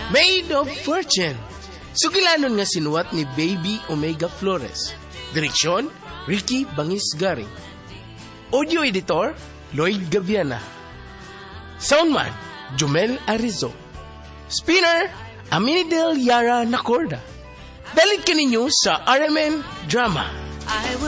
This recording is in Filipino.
Made of Fortune. Sugilanon nga sinuwat ni Baby Omega Flores. Direksyon, Ricky Bangisgari. Audio editor, Lloyd Gaviana. Soundman, Jomel Arizo. Spinner, Aminidel Yara Nacorda. Dalit ka ninyo sa RMN Drama.